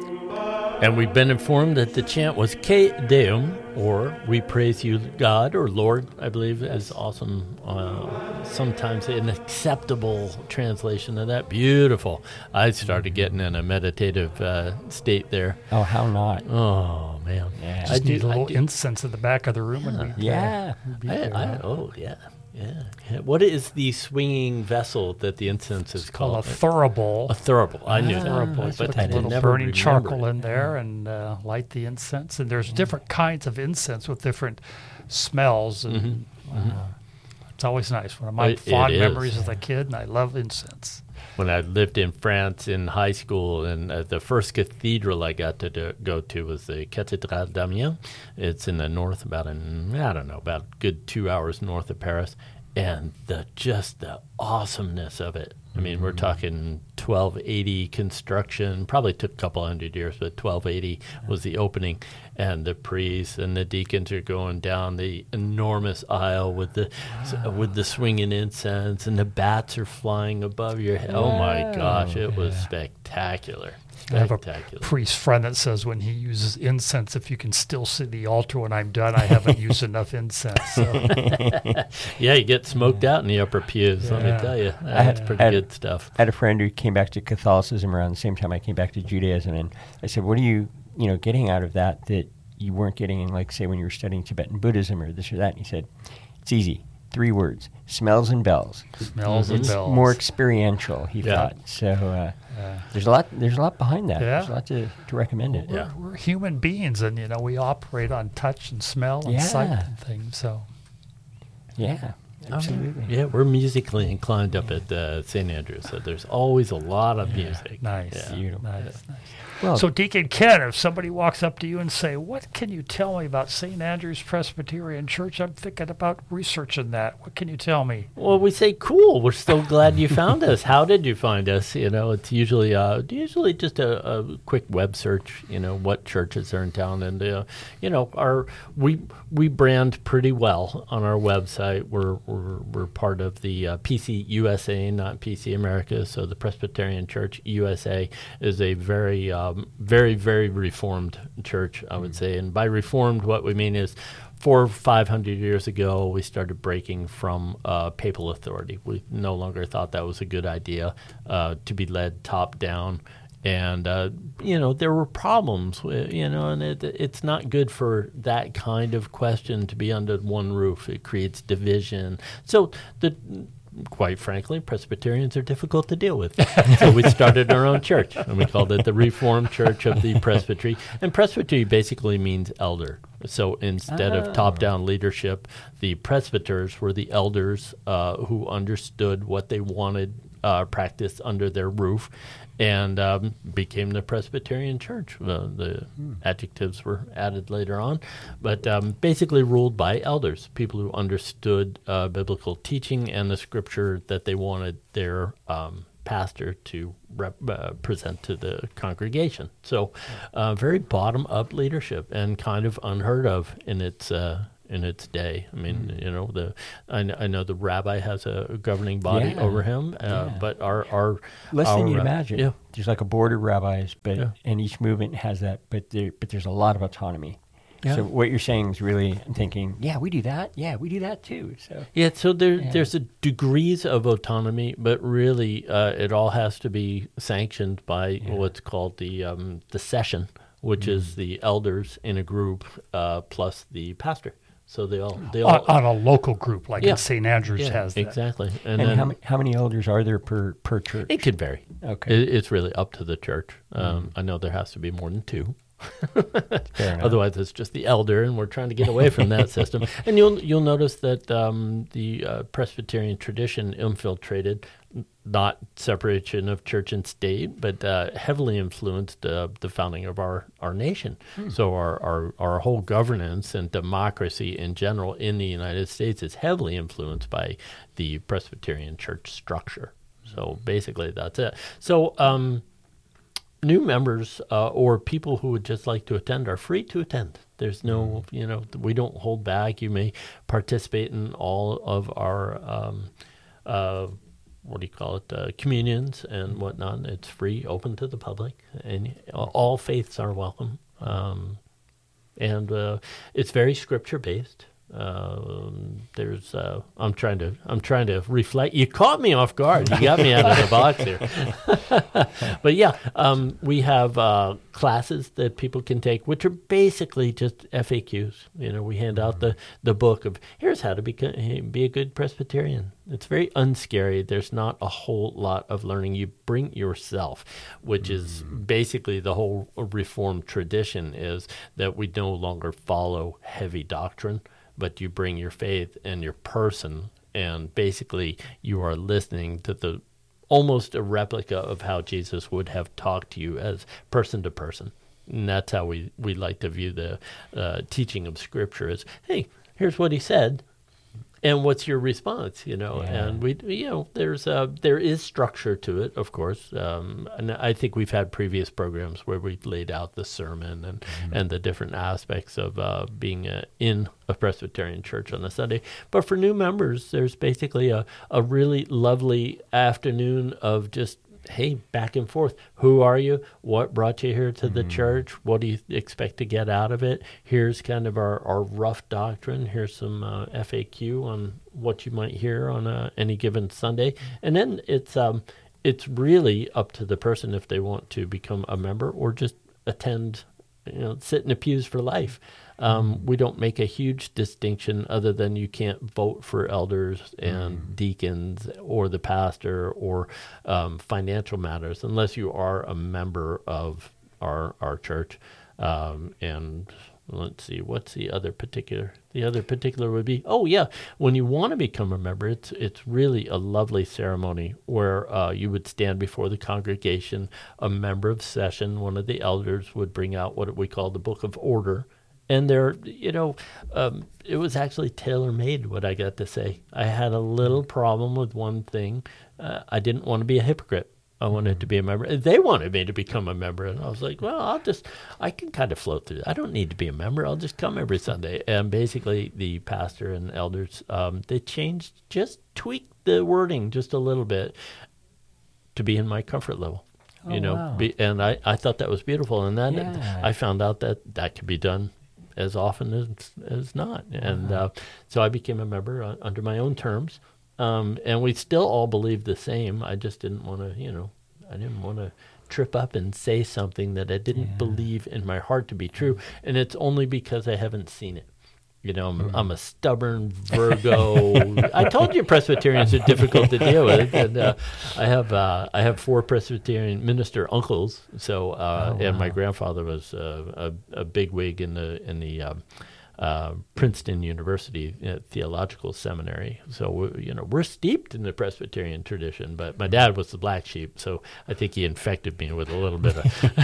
And we've been informed that the chant was Te Deum, or We Praise You, God, or Lord, I believe is awesome. Sometimes an acceptable translation of that. Beautiful. I started getting in a meditative state there. Oh, how not? Oh, man. Yeah. Just need a little incense at the back of the room. Yeah. Yeah. What is the swinging vessel that the incense is called? A thurible. A thurible. I knew Thurible. that, but I I put a little never burning charcoal remembered in there and light the incense. And there's different kinds of incense with different smells. And it's always nice. One of my fond memories as a kid, and I love incense. When I lived in France in high school, and the first cathedral I got to go to was the Cathédrale d'Amiens. It's in the north, about a good 2 hours north of Paris, and the awesomeness of it. I mean, we're talking 1280 construction. Probably took a couple hundred years, but 1280 was the opening, and the priests and the deacons are going down the enormous aisle with the swinging incense, and the bats are flying above your head. Oh my gosh, it was spectacular. I have a priest friend that says when he uses incense, if you can still see the altar when I'm done, I haven't used enough incense. So. Yeah, you get smoked out in the upper pews, let me tell you. That's pretty good stuff. I had a friend who came back to Catholicism around the same time I came back to Judaism, and I said, what are you getting out of that you weren't getting in, like, say, when you were studying Tibetan Buddhism or this or that? And he said, it's easy. 3 words: smells and bells. Smells and bells. More experiential, he thought. So there's a lot behind that. Yeah. There's a lot to recommend it. We're human beings, and we operate on touch and smell and sight and things. So yeah, absolutely. Yeah, we're musically inclined up at St. Andrews, so there's always a lot of music. Nice, beautiful. Nice. Well, so Deacon Ken, if somebody walks up to you and say, what can you tell me about St. Andrew's Presbyterian Church? I'm thinking about researching that. What can you tell me? Well, we say, cool, we're so glad you found us. How did you find us? It's usually just a quick web search, what churches are in town. And, we brand pretty well on our website. We're part of the PC USA, not PC America. So the Presbyterian Church USA is a very, very, very reformed church, I would say. And by reformed, what we mean is 400 or 500 years ago, we started breaking from papal authority. We no longer thought that was a good idea to be led top down. And, there were problems, and it's not good for that kind of question to be under one roof. It creates division. So quite frankly, Presbyterians are difficult to deal with. So we started our own church, and we called it the Reformed Church of the Presbytery. And presbytery basically means elder. So instead of top-down leadership, the presbyters were the elders who understood what they wanted practiced under their roof, and became the Presbyterian Church. The adjectives were added later on, but basically ruled by elders, people who understood biblical teaching and the scripture that they wanted their pastor to present to the congregation. So very bottom-up leadership, and kind of unheard of in its day. I mean, I know the rabbi has a governing body over him, but our less than you'd imagine. Yeah. There's like a board of rabbis, and each movement has that, but there's a lot of autonomy. Yeah. So what you're saying is really, I'm thinking, we do that. Yeah, we do that too. So there's a degrees of autonomy, but really it all has to be sanctioned by what's called the session, which is the elders in a group plus the pastor. So they all on a local group like St. Andrews has that. Exactly. And then, how many elders are there per church? It could vary. Okay. It's really up to the church. I know there has to be more than 2. Fair enough. Otherwise, it's just the elder, and we're trying to get away from that system. And you'll notice that the Presbyterian tradition infiltrated, not separation of church and state, but heavily influenced the founding of our nation. So our whole governance and democracy in general in the United States is heavily influenced by the Presbyterian church structure. So basically, that's it. So new members or people who would just like to attend are free to attend. There's no, we don't hold back. You may participate in all of our communions and whatnot. It's free, open to the public, and all faiths are welcome. And it's very scripture based. I'm trying to reflect. You caught me off guard. You got me out of the box here. But yeah, we have classes that people can take, which are basically just FAQs. We hand out the book of here's how to be a good Presbyterian. It's very unscary. There's not a whole lot of learning. You bring yourself, which is basically the whole Reformed tradition, is that we no longer follow heavy doctrine, but you bring your faith and your person, and basically you are listening to almost a replica of how Jesus would have talked to you as person to person. And that's how we like to view the teaching of Scripture as, hey, here's what he said, and what's your response? And there is structure to it, of course. And I think we've had previous programs where we've laid out the sermon and the different aspects of being in a Presbyterian church on a Sunday. But for new members, there's basically a really lovely afternoon of just, hey, back and forth. Who are you? What brought you here to the church? What do you expect to get out of it? Here's kind of our rough doctrine. Here's some FAQ on what you might hear on any given Sunday. And then it's really up to the person if they want to become a member or just attend, sit in the pews for life. We don't make a huge distinction other than you can't vote for elders and deacons or the pastor or financial matters unless you are a member of our church. And let's see, what's the other particular? The other particular would be, when you want to become a member, it's really a lovely ceremony where you would stand before the congregation, a member of session, one of the elders would bring out what we call the Book of Order. And it was actually tailor-made, what I got to say. I had a little problem with one thing. I didn't want to be a hypocrite. I wanted to be a member. They wanted me to become a member. And I was like, well, I can kind of float through. I don't need to be a member. I'll just come every Sunday. And basically the pastor and elders, they tweaked the wording just a little bit to be in my comfort level. Wow. And I thought that was beautiful. And then I found out that could be done as often as not. And so I became a member under my own terms. And we still all believe the same. I just didn't want to, trip up and say something that I didn't believe in my heart to be true. And it's only because I haven't seen it. I'm a stubborn Virgo. I told you Presbyterians are difficult to deal with, and I have 4 Presbyterian minister uncles. So, and my grandfather was a bigwig in the Princeton University Theological Seminary. So we're steeped in the Presbyterian tradition. But my dad was the black sheep, so I think he infected me with a little bit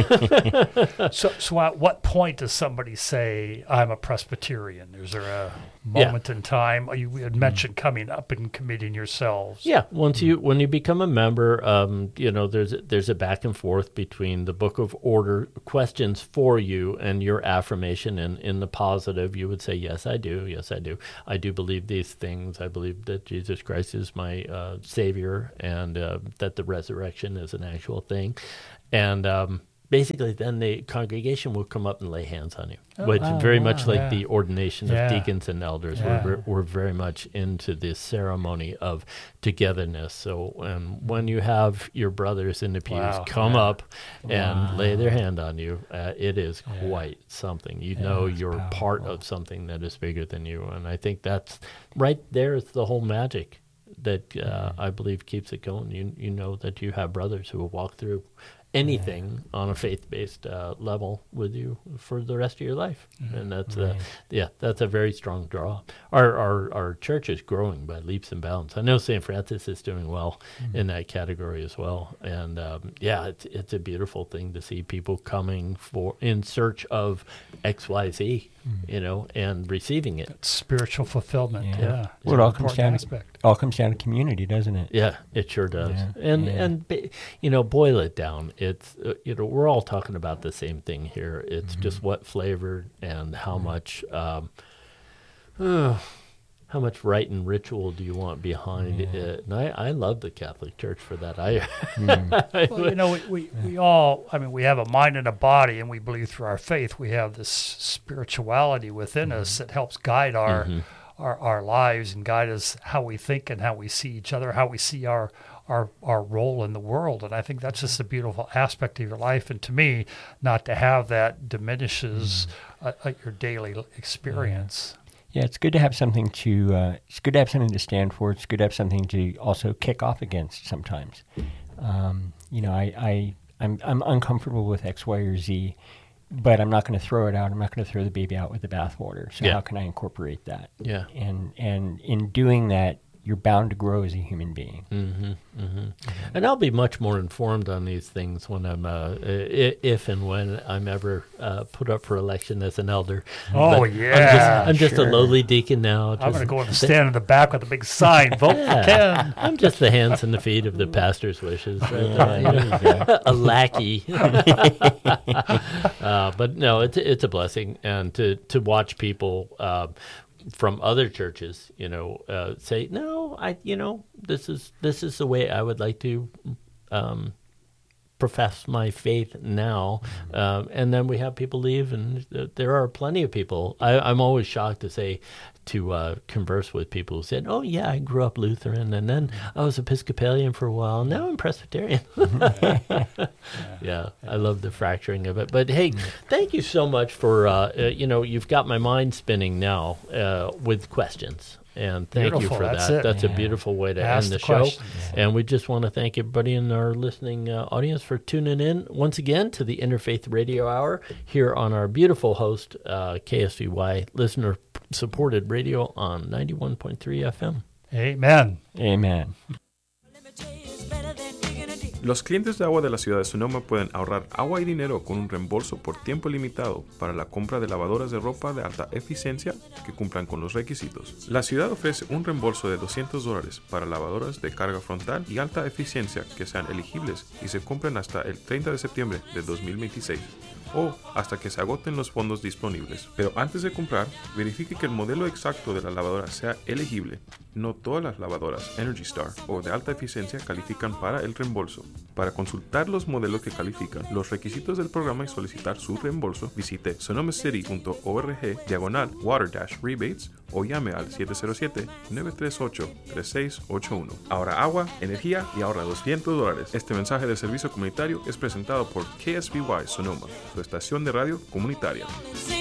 of. So at what point does somebody say I'm a Presbyterian? Is there a moment in time? You had mentioned coming up and committing yourselves. Yeah, when you become a member, there's a back and forth between the Book of Order questions for you and your affirmation. And in the positive, you would say, yes, I do. Yes, I do. I do believe these things. I believe that Jesus Christ is my Savior, and that the resurrection is an actual thing. And basically, then the congregation will come up and lay hands on you, which very much like the ordination of deacons and elders. We're very much into this ceremony of togetherness. So when you have your brothers in the pews come up and lay their hand on you, it is quite something. You're part of something that is bigger than you. And I think that's right there is the whole magic that I believe keeps it going. You know that you have brothers who will walk through anything on a faith-based level with you for the rest of your life. And that's that's a very strong draw. Our church is growing by leaps and bounds. I know St. Francis is doing well in that category as well. And it's a beautiful thing to see people coming in search of XYZ, and receiving it. It's spiritual fulfillment. Yeah. Well, it all comes down to community, doesn't it? Yeah, it sure does. And boil it down. It's we're all talking about the same thing here. It's just what flavor and how much how much rite and ritual do you want behind it? And I love the Catholic Church for that. Well, we all, I mean, we have a mind and a body, and we believe through our faith we have this spirituality within us that helps guide our lives and guide us how we think and how we see each other, how we see our role in the world. And I think that's just a beautiful aspect of your life. And to me, not to have that diminishes your daily experience. Yeah, it's good to have something to. It's good to have something to stand for. It's good to have something to also kick off against. Sometimes, I'm uncomfortable with X, Y, or Z, but I'm not going to throw it out. I'm not going to throw the baby out with the bathwater. So how can I incorporate that? Yeah, and in doing that, you're bound to grow as a human being. And I'll be much more informed on these things when I'm, if and when I'm ever put up for election as an elder. Oh, but yeah. I'm just a lowly deacon now. I'm going to go and stand in the back with a big sign, vote for Ken. I'm just the hands and the feet of the pastor's wishes. A lackey. But no, it's a blessing. And to watch people from other churches, say, no, this is the way I would like to profess my faith now. And then we have people leave, and there are plenty of people. I'm always shocked to converse with people who said, oh, yeah, I grew up Lutheran, and then I was Episcopalian for a while. Now I'm Presbyterian. Yeah, I love the fracturing of it. But, hey, thank you so much for, you've got my mind spinning now with questions. And thank you for that. That's a beautiful way to end the show. And we just want to thank everybody in our listening audience for tuning in once again to the Interfaith Radio Hour here on our beautiful host, KSVY, listener-supported radio on 91.3 FM. Amen. Amen. Los clientes de agua de la ciudad de Sonoma pueden ahorrar agua y dinero con un reembolso por tiempo limitado para la compra de lavadoras de ropa de alta eficiencia que cumplan con los requisitos. La ciudad ofrece un reembolso de $200 para lavadoras de carga frontal y alta eficiencia que sean elegibles y se compren hasta el 30 de septiembre de 2026 o hasta que se agoten los fondos disponibles. Pero antes de comprar, verifique que el modelo exacto de la lavadora sea elegible. No todas las lavadoras Energy Star o de alta eficiencia califican para el reembolso. Para consultar los modelos que califican, los requisitos del programa y solicitar su reembolso, visite sonomacity.org/water-rebates o llame al 707-938-3681. Ahorra agua, energía y ahorra $200. Este mensaje de servicio comunitario es presentado por KSVY Sonoma, su estación de radio comunitaria.